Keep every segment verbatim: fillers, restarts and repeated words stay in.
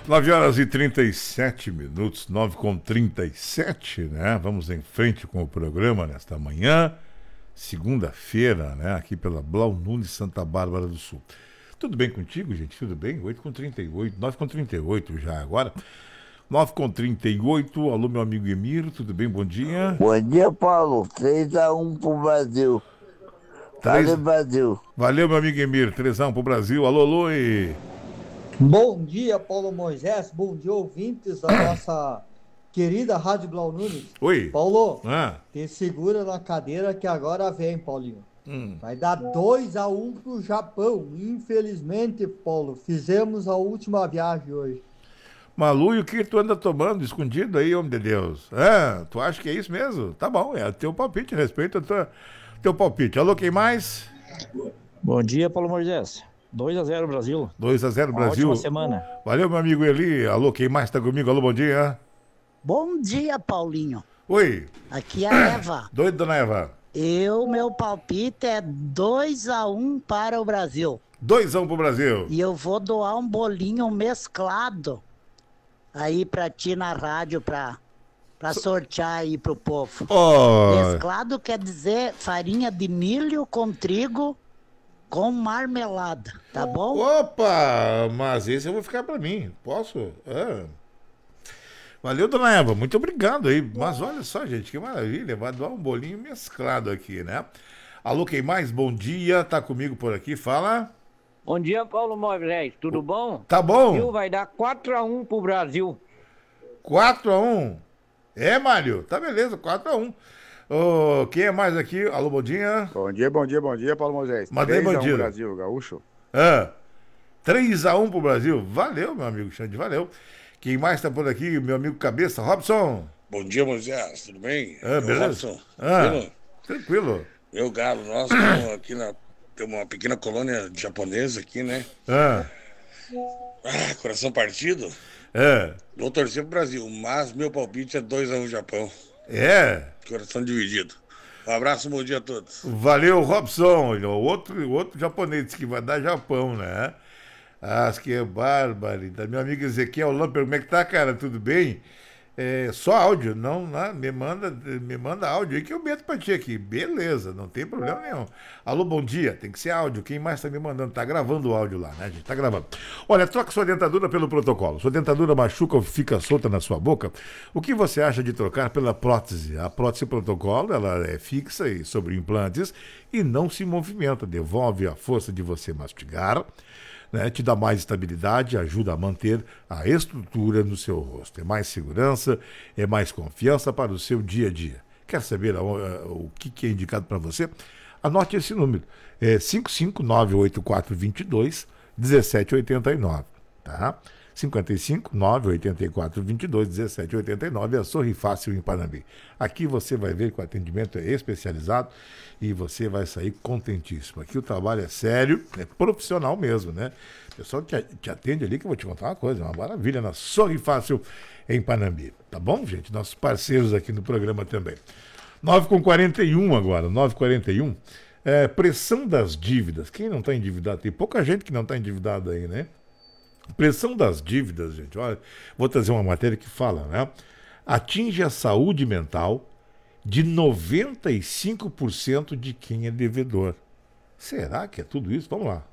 nove horas e trinta e sete minutos, nove com trinta e sete, né? Vamos em frente com o programa nesta manhã, segunda-feira, né? Aqui pela Blau Nunes, Santa Bárbara do Sul. Tudo bem contigo, gente? Tudo bem? oito com trinta e oito, nove com trinta e oito já agora. nove com trinta e oito, alô meu amigo Emir, tudo bem? Bom dia. Bom dia, Paulo. três a um pro Brasil. três... Valeu, Brasil. Valeu, meu amigo Emir. três a um pro Brasil. Alô, alô e... Bom dia, Paulo Moisés. Bom dia, ouvintes da nossa querida Rádio Blau Nunes. Oi. Paulo, ah. te segura na cadeira que agora vem, Paulinho. Hum. Vai dar dois a um pro Japão. Infelizmente, Paulo, fizemos a última viagem hoje. Malu, e o que tu anda tomando escondido aí, homem de Deus? Ah, tu acha que é isso mesmo? Tá bom, é teu palpite, respeito o teu, teu palpite. Alô, quem mais? Bom dia, Paulo Moisés. dois a zero Brasil. dois a zero Brasil. Ótima semana. Valeu, meu amigo Eli. Alô, quem mais tá comigo? Alô, bom dia. Bom dia, Paulinho. Oi. Aqui é a Eva. Doido, dona Eva. Eu, meu palpite é dois a um para o Brasil. dois a um pro Brasil. E eu vou doar um bolinho mesclado aí pra ti na rádio, pra, pra so... sortear aí pro povo. Oh. Mesclado quer dizer farinha de milho com trigo com marmelada, tá bom? Opa, mas esse eu vou ficar pra mim, posso? Ah. Valeu, dona Eva, muito obrigado aí. Mas olha só, gente, que maravilha, vai doar um bolinho mesclado aqui, né? Alô, quem mais? Bom dia, tá comigo por aqui, fala. Bom dia, Paulo Moisés, tudo bom? Tá bom. Brasil vai dar quatro a um pro Brasil. quatro a um? É, Mário? Tá beleza, quatro a um. Oh, quem é mais aqui? Alô, bom dia. Bom dia, bom dia, bom dia, Paulo Moisés. Mandei bom dia. Brasil, gaúcho. Ah, três a um pro Brasil. Valeu, meu amigo Xande, valeu. Quem mais tá por aqui? Meu amigo Cabeça, Robson. Bom dia, Moisés, tudo bem? Ah, beleza? Robson, ah, tranquilo? Tranquilo. Meu galo, nós estamos aqui na... Tem uma pequena colônia japonesa aqui, né? Ah. Ah, coração partido. É. Vou torcer pro Brasil, mas meu palpite é dois a um Japão. É. Coração dividido. Um abraço, bom dia a todos. Valeu, Robson. O outro, outro japonês que vai dar Japão, né? Ah, que é bárbaro. Meu amigo Ezequiel Lamper, como é que tá, cara? Tudo bem? É, só áudio, não, não, me manda, me manda áudio aí que eu meto pra ti aqui. Beleza, não tem problema nenhum. Alô, bom dia, tem que ser áudio. Quem mais tá me mandando? Tá gravando o áudio lá, né, gente? Tá gravando. Olha, troca sua dentadura pelo protocolo. Sua dentadura machuca ou fica solta na sua boca? O que você acha de trocar pela prótese? A prótese protocolo, ela é fixa e sobre implantes e não se movimenta. Devolve a força de você mastigar, né, te dá mais estabilidade, ajuda a manter a estrutura no seu rosto. É mais segurança, é mais confiança para o seu dia a dia. Quer saber a, a, o que, que é indicado para você? Anote esse número. É cinco cinco nove oito quatro dois dois um sete oito nove. Tá? cinco cinco nove oito quatro dois dois um sete oito nove é a Sorri Fácil em Panambi. Aqui você vai ver que o atendimento é especializado e você vai sair contentíssimo. Aqui o trabalho é sério, é profissional mesmo, né? O pessoal te, te atende ali, que eu vou te contar uma coisa, uma maravilha, na Sorri Fácil em Panambi. Tá bom, gente? Nossos parceiros aqui no programa também. nove com quarenta e um agora, nove e quarenta e um. É, pressão das dívidas. Quem não está endividado? Tem pouca gente que não está endividada aí, né? Pressão das dívidas, gente, olha, vou trazer uma matéria que fala, né? Atinge a saúde mental de noventa e cinco por cento de quem é devedor. Será que é tudo isso? Vamos lá.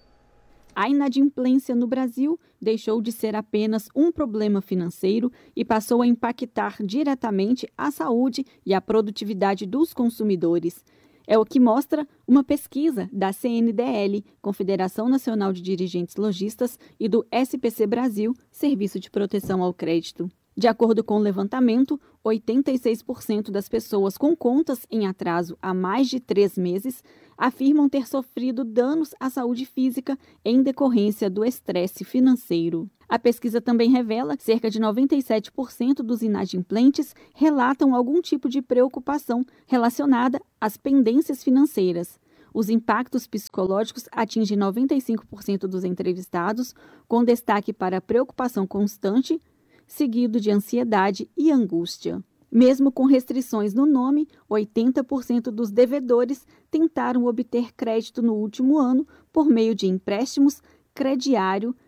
A inadimplência no Brasil deixou de ser apenas um problema financeiro e passou a impactar diretamente a saúde e a produtividade dos consumidores. É o que mostra uma pesquisa da C N D L, Confederação Nacional de Dirigentes Lojistas, e do S P C Brasil, Serviço de Proteção ao Crédito. De acordo com o levantamento, oitenta e seis por cento das pessoas com contas em atraso há mais de três meses afirmam ter sofrido danos à saúde física em decorrência do estresse financeiro. A pesquisa também revela que cerca de noventa e sete por cento dos inadimplentes relatam algum tipo de preocupação relacionada às pendências financeiras. Os impactos psicológicos atingem noventa e cinco por cento dos entrevistados, com destaque para a preocupação constante, seguido de ansiedade e angústia. Mesmo com restrições no nome, oitenta por cento dos devedores tentaram obter crédito no último ano por meio de empréstimos, crediário,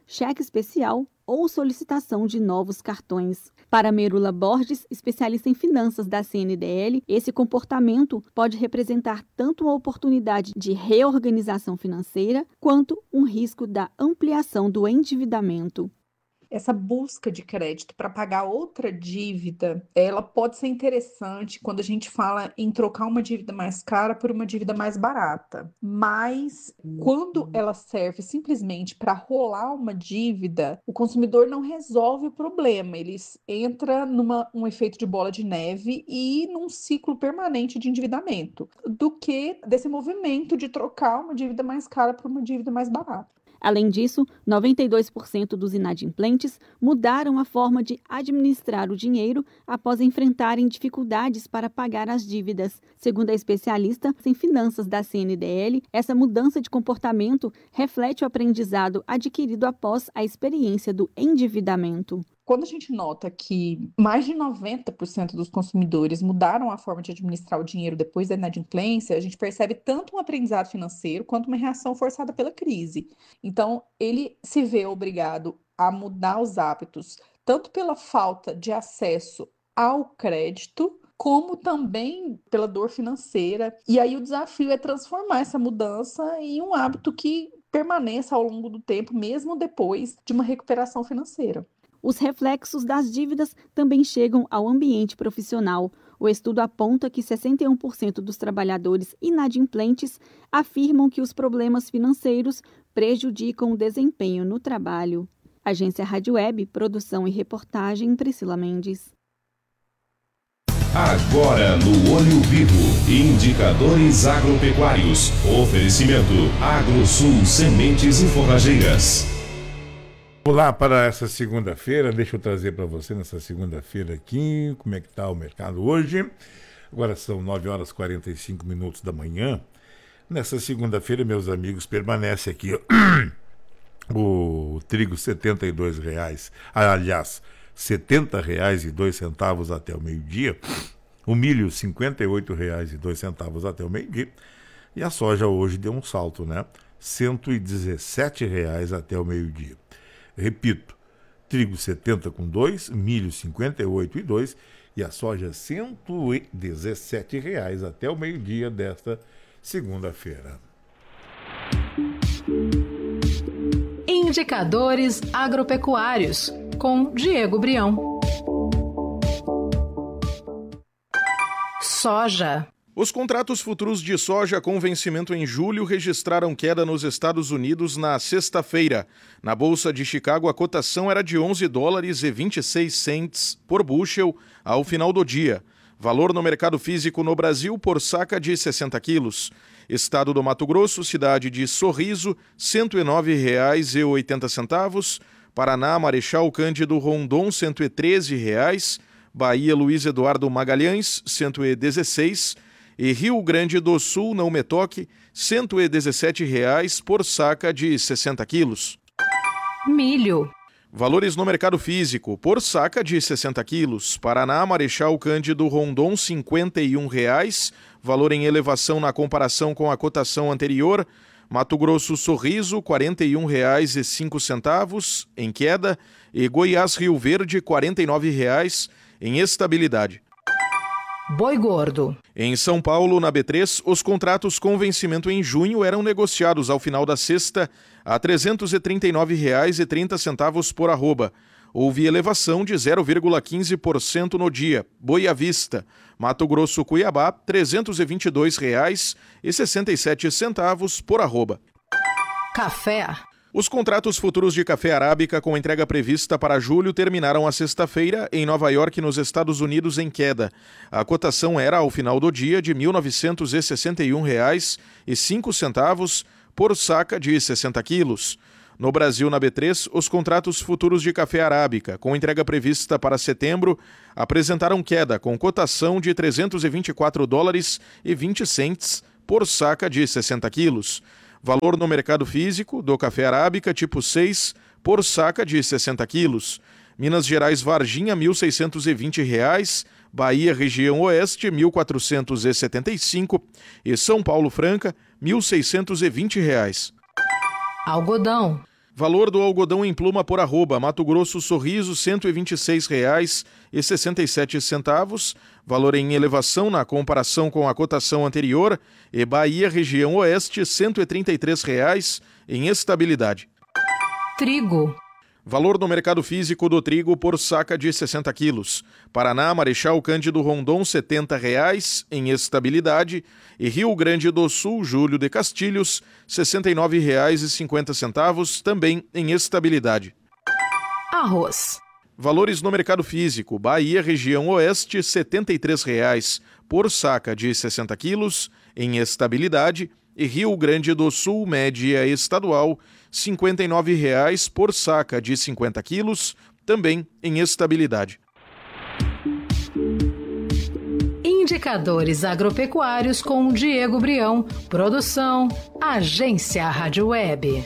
cheque especial ou solicitação de novos cartões. Para Merula Borges, especialista em finanças da C N D L, esse comportamento pode representar tanto uma oportunidade de reorganização financeira quanto um risco da ampliação do endividamento. Essa busca de crédito para pagar outra dívida, ela pode ser interessante quando a gente fala em trocar uma dívida mais cara por uma dívida mais barata. Mas quando ela serve simplesmente para rolar uma dívida, o consumidor não resolve o problema. Ele entra num um efeito de bola de neve e num ciclo permanente de endividamento, do que desse movimento de trocar uma dívida mais cara por uma dívida mais barata. Além disso, noventa e dois por cento dos inadimplentes mudaram a forma de administrar o dinheiro após enfrentarem dificuldades para pagar as dívidas. Segundo a especialista em finanças da C N D L, essa mudança de comportamento reflete o aprendizado adquirido após a experiência do endividamento. Quando a gente nota que mais de noventa por cento dos consumidores mudaram a forma de administrar o dinheiro depois da inadimplência, a gente percebe tanto um aprendizado financeiro quanto uma reação forçada pela crise. Então, ele se vê obrigado a mudar os hábitos, tanto pela falta de acesso ao crédito, como também pela dor financeira. E aí o desafio é transformar essa mudança em um hábito que permaneça ao longo do tempo, mesmo depois de uma recuperação financeira. Os reflexos das dívidas também chegam ao ambiente profissional. O estudo aponta que sessenta e um por cento dos trabalhadores inadimplentes afirmam que os problemas financeiros prejudicam o desempenho no trabalho. Agência Rádio Web, produção e reportagem, Priscila Mendes. Agora no Olho Vivo, indicadores agropecuários. Oferecimento AgroSul Sementes e Forrageiras. Vamos lá para essa segunda-feira, deixa eu trazer para você nessa segunda-feira aqui, como é que está o mercado hoje. Agora são nove horas e quarenta e cinco minutos da manhã. Nessa segunda-feira, meus amigos, permanece aqui ó, o trigo setenta e dois reais, aliás, setenta reais e dois centavos até o meio-dia, o milho cinquenta e oito reais e dois centavos até o meio-dia, e a soja hoje deu um salto, né? cento e dezessete reais até o meio-dia. Repito, trigo setenta com dois, milho cinquenta e oito e dois e a soja cento e dezessete reais até o meio-dia desta segunda-feira. Indicadores agropecuários com Diego Brião. Soja. Os contratos futuros de soja com vencimento em julho registraram queda nos Estados Unidos na sexta-feira. Na Bolsa de Chicago, a cotação era de onze dólares e vinte e seis centes por bushel ao final do dia. Valor no mercado físico no Brasil por saca de sessenta quilos. Estado do Mato Grosso, cidade de Sorriso, cento e nove reais e oitenta centavos. Paraná, Marechal Cândido Rondon, cento e treze reais. Bahia, Luiz Eduardo Magalhães, cento e dezesseis reais. E Rio Grande do Sul, não me toque, cento e dezessete reais por saca de sessenta quilos. Milho. Valores no mercado físico, por saca de sessenta quilos. Paraná, Marechal Cândido Rondon, cinquenta e um reais, valor em elevação na comparação com a cotação anterior. Mato Grosso, Sorriso, quarenta e um reais e cinco centavos, em queda. E Goiás, Rio Verde, quarenta e nove reais, em estabilidade. Boi gordo. Em São Paulo, na B três, os contratos com vencimento em junho eram negociados ao final da sexta a trezentos e trinta e nove reais e trinta centavos por arroba. Houve elevação de zero vírgula quinze por cento no dia. Boi à vista. Mato Grosso, Cuiabá, trezentos e vinte e dois reais e sessenta e sete centavos por arroba. Café. Os contratos futuros de café arábica com entrega prevista para julho terminaram a sexta-feira em Nova York, nos Estados Unidos, em queda. A cotação era, ao final do dia, de mil novecentos e sessenta e um reais e cinco centavos por saca de sessenta quilos. No Brasil, na B três, os contratos futuros de café arábica, com entrega prevista para setembro, apresentaram queda, com cotação de trezentos e vinte e quatro dólares e vinte centes por saca de sessenta quilos. Valor no mercado físico do café arábica tipo seis por saca de sessenta quilos. Minas Gerais, Varginha, mil seiscentos e vinte reais. Bahia, região oeste, mil quatrocentos e setenta e cinco. E São Paulo, Franca, mil seiscentos e vinte reais. Algodão. Valor do algodão em pluma por arroba, Mato Grosso Sorriso, cento e vinte e seis reais e sessenta e sete centavos. Valor em elevação na comparação com a cotação anterior. E Bahia, região oeste, cento e trinta e três reais em estabilidade. Trigo. Valor no mercado físico do trigo por saca de sessenta quilos. Paraná, Marechal Cândido Rondon, setenta reais em estabilidade. E Rio Grande do Sul, Júlio de Castilhos, sessenta e nove reais e cinquenta centavos, também em estabilidade. Arroz. Valores no mercado físico. Bahia, região oeste, setenta e três reais por saca de sessenta quilos, em estabilidade. E Rio Grande do Sul, média estadual, cinquenta e nove reais por saca de cinquenta quilos, também em estabilidade. Indicadores agropecuários com Diego Brião. Produção, Agência Rádio Web.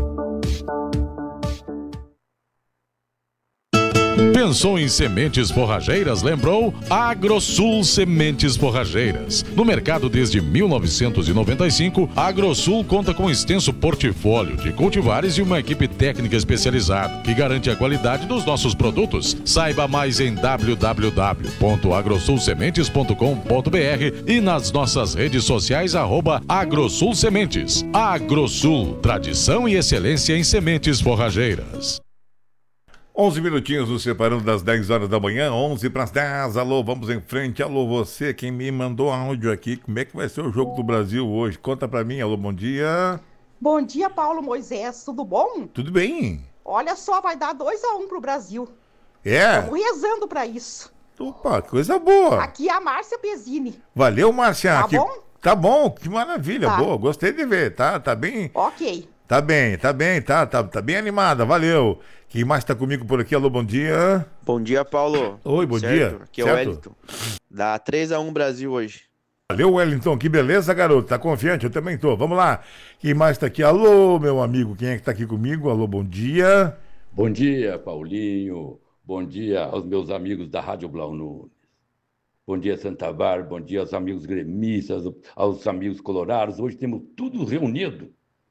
Pensou em sementes forrageiras? Lembrou? AgroSul Sementes Forrageiras. No mercado desde mil novecentos e noventa e cinco, a AgroSul conta com um extenso portfólio de cultivares e uma equipe técnica especializada que garante a qualidade dos nossos produtos. Saiba mais em w w w ponto agrosul sementes ponto com ponto b r e nas nossas redes sociais arroba AgroSul Sementes. AgroSul, tradição e excelência em sementes forrageiras. onze minutinhos nos separando das dez horas da manhã, onze para as dez. Alô, vamos em frente. Alô, você, quem me mandou áudio aqui, como é que vai ser o jogo do Brasil hoje? Conta pra mim. Alô, bom dia. Bom dia, Paulo Moisés, tudo bom? Tudo bem. Olha só, vai dar dois a um pro Brasil. É? Estamos rezando pra isso. Opa, coisa boa. Aqui é a Márcia Pesini. Valeu, Márcia. Tá que... bom? Tá bom, que maravilha, Tá. boa. Gostei de ver, tá? Tá bem? Ok. Tá bem, tá bem, tá, tá, tá bem animada, valeu. Quem mais tá comigo por aqui? Alô, bom dia. Bom dia, Paulo. Oi, bom Certo? dia. Aqui é o Certo? Wellington. Dá três a um Brasil hoje. Valeu, Wellington, que beleza, garoto. Tá confiante? Eu também tô. Vamos lá. Quem mais tá aqui? Alô, meu amigo, quem é que tá aqui comigo? Alô, bom dia. Bom dia, Paulinho. Bom dia aos meus amigos da Rádio Blau Nunes. Bom dia, Santa Bárbara. Bom dia aos amigos gremistas, aos amigos colorados. Hoje temos tudo reunido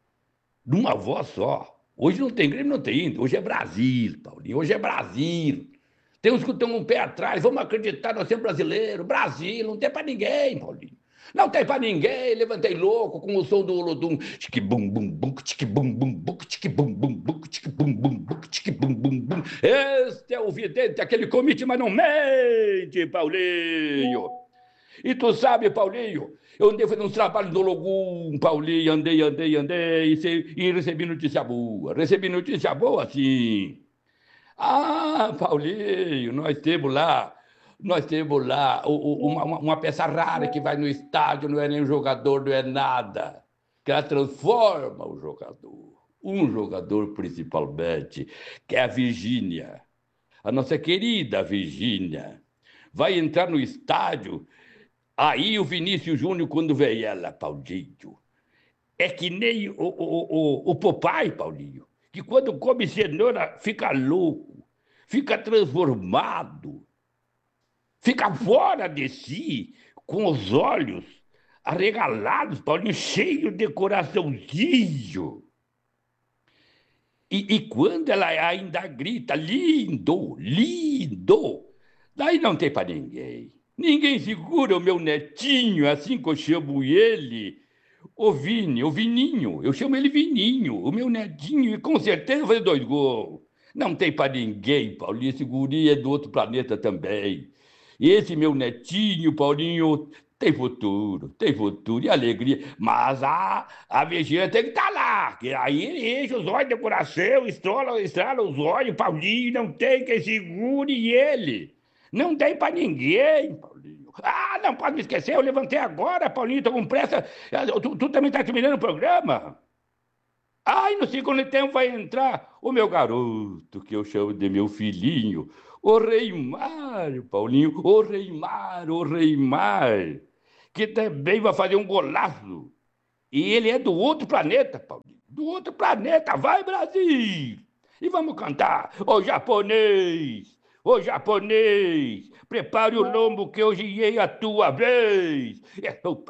numa voz só. Hoje não tem Grêmio, não tem Inter. Hoje é Brasil, Paulinho. Hoje é Brasil. Tem uns que estão um pé atrás. Vamos acreditar, nós somos brasileiros. Brasil, não tem pra ninguém, Paulinho. Não tem pra ninguém. Levantei louco com o som do Olodum. Tique bum bum bum, tique bum bum bum, tique bum bum bum, tique bum bum bum, tique bum bum bum. Este é o vidente, aquele comite, mas não mente, Paulinho. E tu sabe, Paulinho, eu andei fazendo uns trabalhos no Logum, Paulinho, andei, andei, andei, e, e recebi notícia boa. Recebi notícia boa, sim. Ah, Paulinho, nós temos lá, nós temos lá o, o, uma, uma peça rara que vai no estádio, não é nem um jogador, não é nada. Que ela transforma o jogador. Um jogador principalmente, que é a Virgínia. A nossa querida Virgínia. Vai entrar no estádio. Aí o Vinícius Júnior, quando vê ela, Paulinho, é que nem o, o, o, o Popeye, Paulinho, que quando come cenoura fica louco, fica transformado, fica fora de si, com os olhos arregalados, Paulinho, cheio de coraçãozinho. E, e quando ela ainda grita, lindo, lindo, daí não tem para ninguém. Ninguém segura o meu netinho, assim que eu chamo ele, o Vini, o Vininho. Eu chamo ele Vininho, o meu netinho, e com certeza vai fazer dois gols. Não tem para ninguém, Paulinho. Esse guri é do outro planeta também. E esse meu netinho, Paulinho, tem futuro, tem futuro e alegria. Mas a, a Virgínia tem que estar lá, que aí ele enche os olhos do coração, estrala, estrala os olhos, Paulinho, não tem quem segure ele. Não tem pra ninguém, Paulinho. Ah, não pode me esquecer, eu levantei agora, Paulinho, tô com pressa. Tu, tu também tá terminando o programa? Ai, no segundo tempo vai entrar o meu garoto, que eu chamo de meu filhinho, o Reimar, Paulinho, o Reimar, o Reimar, que também vai fazer um golaço. E ele é do outro planeta, Paulinho, do outro planeta. Vai, Brasil! E vamos cantar, ô japonês! Ô japonês, prepare o lombo que hoje é a tua vez. É, opa,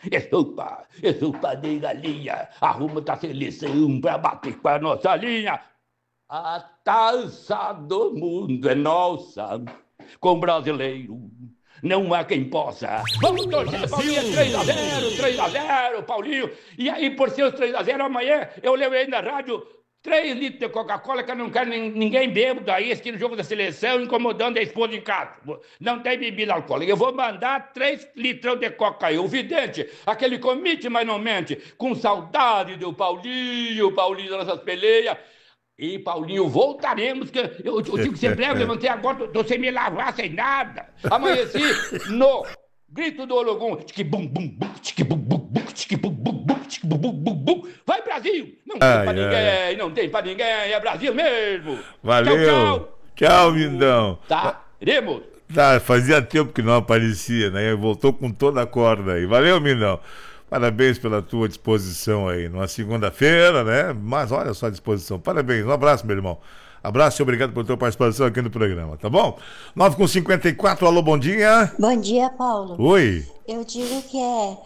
Estupa, estupa de galinha, arruma da seleção pra bater com a nossa linha. A taça do mundo é nossa, com brasileiro não há quem possa. Vamos torcer, Paulinho, três a zero, três a zero, Paulinho. E aí, por ser os três a zero, amanhã eu levei na rádio três litros de Coca-Cola, que eu não quero ninguém bêbado aí, aqui no jogo da seleção, incomodando a esposa em casa. Não tem bebida alcoólica. Eu vou mandar três litrão de Coca aí. O vidente, aquele comite, mas não mente, com saudade do Paulinho, Paulinho das nossas peleias. E, Paulinho, voltaremos, que eu, eu tive que ser breve, levantei agora, tô, tô sem me lavar, sem nada. Amanheci no grito do Ologum. Tchiquibum, bum, bum, tchiquibum, bum, bum, tchiquibum, bum, bum, tchiquibum, bum, bum, bum. Vai, Brasil! Não tem ai, pra ninguém, ai. não tem pra ninguém, é Brasil mesmo. Valeu! Tchau, tchau, tchau Mindão. Tá, iremos. Tá, fazia tempo que não aparecia, né? Voltou com toda a corda aí. Valeu, Mindão. Parabéns pela tua disposição aí, numa segunda-feira, né? Mas olha só a disposição. Parabéns, um abraço, meu irmão. Abraço e obrigado pela tua participação aqui no programa, tá bom? nove com cinquenta e quatro, alô, bom dia. Bom dia, Paulo. Oi. Eu digo que é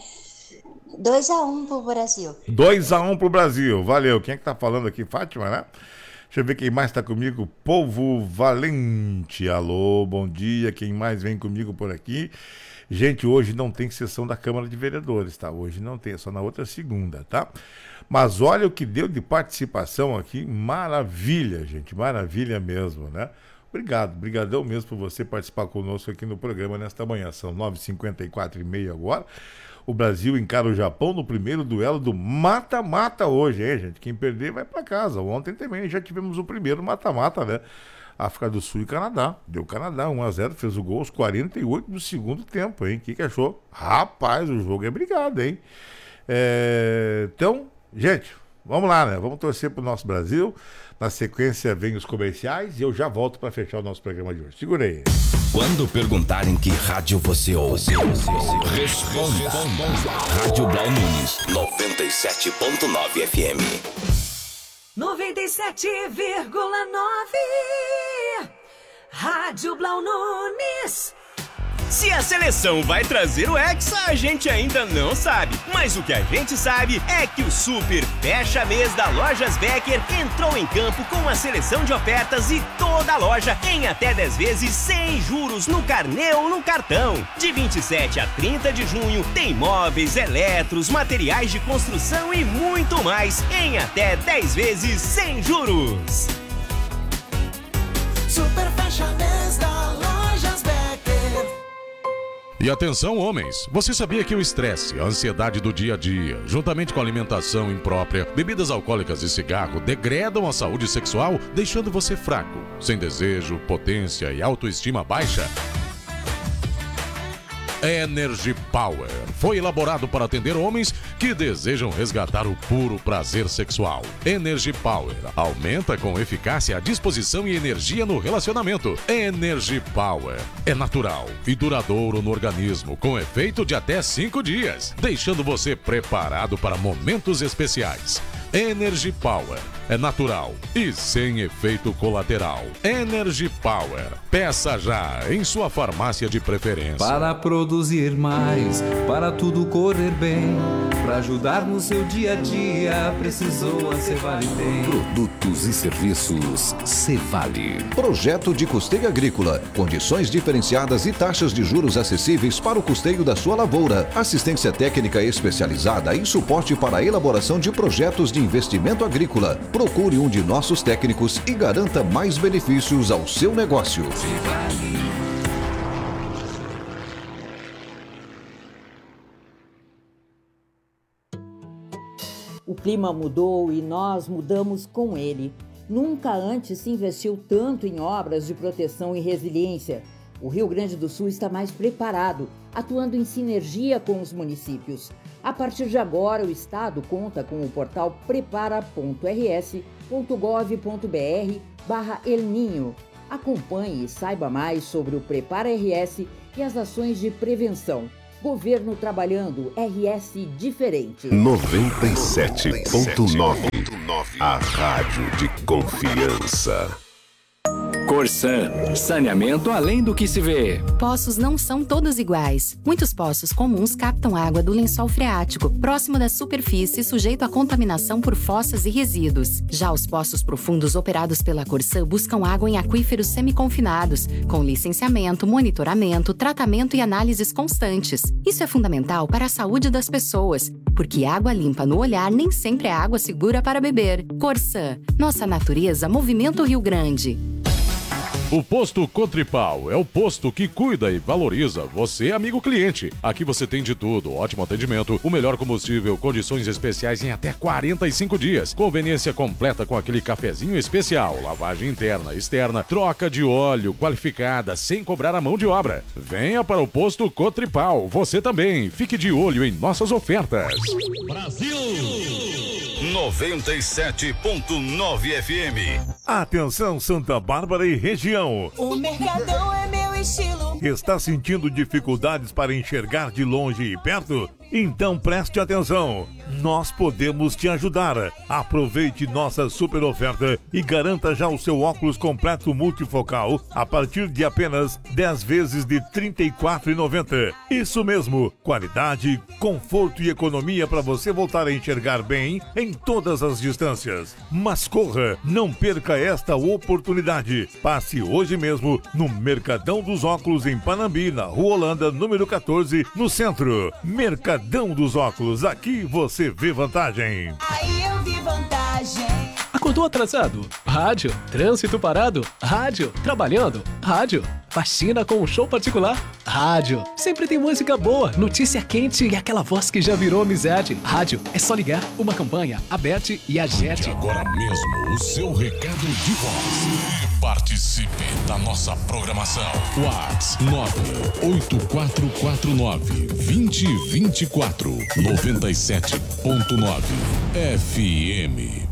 dois a um pro Brasil. dois a um pro Brasil, valeu. Quem é que tá falando aqui? Fátima, né? Deixa eu ver quem mais tá comigo. Povo Valente, alô, bom dia. Quem mais vem comigo por aqui? Gente, hoje não tem sessão da Câmara de Vereadores, tá? Hoje não tem, é só na outra segunda, tá? Mas olha o que deu de participação aqui, maravilha, gente, maravilha mesmo, né? Obrigado, brigadão mesmo por você participar conosco aqui no programa nesta manhã. São nove e cinquenta e quatro e meia agora. O Brasil encara o Japão no primeiro duelo do mata-mata hoje, hein, gente? Quem perder vai para casa. Ontem também já tivemos o primeiro mata-mata, né? África do Sul e Canadá. Deu Canadá, um a zero, fez o gol aos quarenta e oito do segundo tempo, hein? O que, que achou? Rapaz, o jogo é brigado, hein? É... Então, gente, vamos lá, né? Vamos torcer pro nosso Brasil. Na sequência vem os comerciais e eu já volto para fechar o nosso programa de hoje. Segura aí. Quando perguntarem que rádio você ouve, responda. Rádio Blau Nunes, noventa e sete ponto nove F M. noventa e sete vírgula nove Rádio Blau Nunes. Se a seleção vai trazer o Hexa, a gente ainda não sabe. Mas o que a gente sabe é que o Super Fecha Mês da Lojas Becker entrou em campo com uma seleção de ofertas e toda a loja em até dez vezes sem juros no carnê ou no cartão. De vinte e sete a trinta de junho tem móveis, eletros, materiais de construção e muito mais em até dez vezes sem juros. Super Fecha Mês da Lojas Becker. E atenção, homens, você sabia que o estresse, a ansiedade do dia a dia, juntamente com a alimentação imprópria, bebidas alcoólicas e cigarro, degradam a saúde sexual, deixando você fraco, sem desejo, potência e autoestima baixa? Energy Power foi elaborado para atender homens que desejam resgatar o puro prazer sexual. Energy Power aumenta com eficácia a disposição e energia no relacionamento. Energy Power é natural e duradouro no organismo, com efeito de até cinco dias, deixando você preparado para momentos especiais. Energy Power é natural e sem efeito colateral. Energy Power. Peça já em sua farmácia de preferência. Para produzir mais, para tudo correr bem, para ajudar no seu dia a dia, precisou a Cevale tem. Produtos e serviços Cevale. Projeto de custeio agrícola. Condições diferenciadas e taxas de juros acessíveis para o custeio da sua lavoura. Assistência técnica especializada e suporte para a elaboração de projetos de investimento agrícola. Procure um de nossos técnicos e garanta mais benefícios ao seu negócio. O clima mudou e nós mudamos com ele. Nunca antes se investiu tanto em obras de proteção e resiliência. O Rio Grande do Sul está mais preparado, atuando em sinergia com os municípios. A partir de agora, o Estado conta com o portal prepara ponto r s ponto gov ponto b r barra El Ninho. Acompanhe e saiba mais sobre o Prepara R S e as ações de prevenção. Governo trabalhando, R S diferente. noventa e sete ponto nove, a rádio de confiança. Corsan, saneamento além do que se vê. Poços não são todos iguais. Muitos poços comuns captam água do lençol freático, próximo da superfície, sujeito à contaminação por fossas e resíduos. Já os poços profundos operados pela Corsan buscam água em aquíferos semiconfinados, com licenciamento, monitoramento, tratamento e análises constantes. Isso é fundamental para a saúde das pessoas, porque água limpa no olhar nem sempre é água segura para beber. Corsan, nossa natureza, Movimento Rio Grande. O Posto Cotripal é o posto que cuida e valoriza você, amigo cliente. Aqui você tem de tudo, ótimo atendimento, o melhor combustível, condições especiais em até quarenta e cinco dias, conveniência completa com aquele cafezinho especial, lavagem interna, externa, troca de óleo qualificada, sem cobrar a mão de obra. Venha para o Posto Cotripal, você também. Fique de olho em nossas ofertas. Brasil! noventa e sete ponto nove F M. Atenção, Santa Bárbara e região. O Mercadão é meu estilo. Está sentindo dificuldades para enxergar de longe e perto? Então preste atenção. Nós podemos te ajudar. Aproveite nossa super oferta e garanta já o seu óculos completo multifocal a partir de apenas dez vezes de trinta e quatro reais e noventa centavos. Isso mesmo, qualidade, conforto e economia para você voltar a enxergar bem em todas as distâncias. Mas corra, não perca esta oportunidade. Passe hoje mesmo no Mercadão dos Óculos em Panambi, na Rua Holanda, número quatorze, no centro. Mercadão dos Óculos, aqui você vê vantagem. Aí eu vi vantagem. Acordou atrasado? Rádio. Trânsito parado? Rádio. Trabalhando? Rádio. Faxina com um show particular? Rádio. Sempre tem música boa, notícia quente e aquela voz que já virou amizade. Rádio. É só ligar. Uma campanha. Aberte e agete. Agora mesmo o seu recado de voz. E participe da nossa programação. WhatsApp nove oito quatro quatro nove, dois zero dois quatro, noventa e sete ponto nove F M.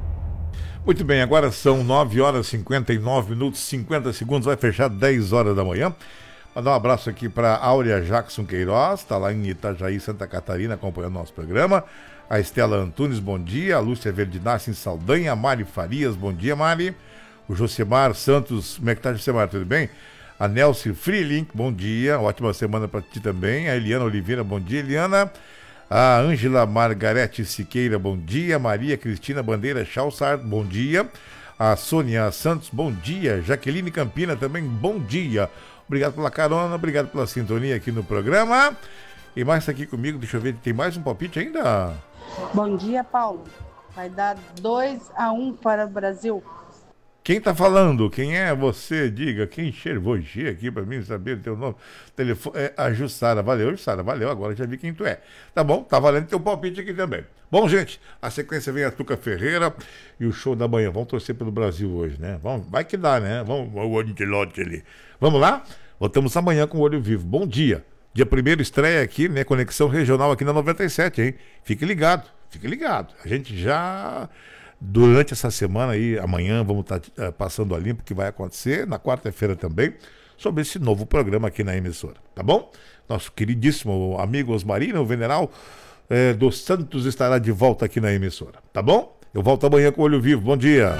Muito bem, agora são nove horas e cinquenta e nove minutos, cinquenta segundos, vai fechar dez horas da manhã. Mandar um abraço aqui para Áurea Jackson Queiroz, está lá em Itajaí, Santa Catarina, acompanhando nosso programa. A Estela Antunes, bom dia. A Lúcia Verdinassi em Saldanha. A Mari Farias, bom dia, Mari. O Josemar Santos, como é que tá, Josemar, tudo bem? A Nelce Freelink, bom dia. Ótima semana para ti também. A Eliana Oliveira, bom dia, Eliana. A Ângela Margarete Siqueira, bom dia. Maria Cristina Bandeira Chalsard, bom dia. A Sônia Santos, bom dia. Jaqueline Campina também, bom dia. Obrigado pela carona, obrigado pela sintonia aqui no programa. E mais aqui comigo, deixa eu ver, tem mais um palpite ainda? Bom dia, Paulo. Vai dar dois a um para o Brasil. Quem tá falando? Quem é você? Diga, quem cheirvogia aqui pra mim saber o teu nome. Telefone, é a Jussara. Valeu, Jussara, valeu. Agora já vi quem tu é. Tá bom, tá valendo teu palpite aqui também. Bom, gente, a sequência vem a Tuca Ferreira e o show da manhã. Vamos torcer pelo Brasil hoje, né? Vamos, vai que dá, né? Vamos, o olho de lote ali. Vamos lá? Voltamos amanhã com o Olho Vivo. Bom dia. Dia primeiro estreia aqui, né? Conexão regional aqui na noventa e sete, hein? Fique ligado, fique ligado. A gente já... Durante essa semana aí, amanhã, vamos estar uh, passando a limpo, que vai acontecer, na quarta-feira também, sobre esse novo programa aqui na emissora, tá bom? Nosso queridíssimo amigo Osmarino, o Veneral eh, dos Santos, estará de volta aqui na emissora, tá bom? Eu volto amanhã com o Olho Vivo, bom dia!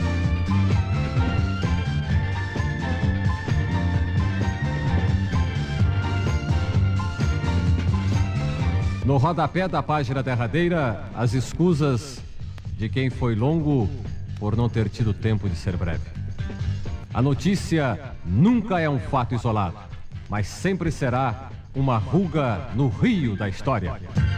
No rodapé da página derradeira, as escusas de quem foi longo por não ter tido tempo de ser breve. A notícia nunca é um fato isolado, mas sempre será uma ruga no rio da história.